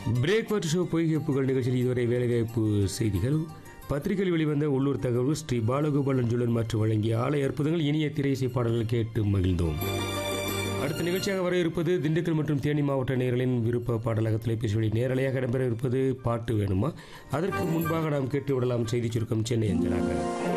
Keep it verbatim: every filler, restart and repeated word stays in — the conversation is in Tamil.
பிரேக்ஃபாஸ்ட் ஷோ பொய்கை புகழ் நிகழ்ச்சியில் இதுவரை வேலைவாய்ப்பு செய்திகள், பத்திரிகையில் வெளிவந்த உள்ளூர் தகவல், ஸ்ரீ பாலகோபாலன் ஜுவல்லன் மற்றும் வழங்கிய ஆலய அற்புதங்கள், இனிய திரையிசை பாடல்கள் கேட்டு மகிழ்ந்தோம். அடுத்த நிகழ்ச்சியாக வர இருப்பது திண்டுக்கல் மற்றும் தேனி மாவட்ட நேயர்களின் விருப்ப பாடலாக தொலைபேசி வழி நேரலையாக இடம்பெற இருப்பது பாட்டு வேணுமா. அதற்கு முன்பாக நாம் கேட்டு விடலாம் செய்தி சுருக்கம் சென்னை அஞ்சலாக.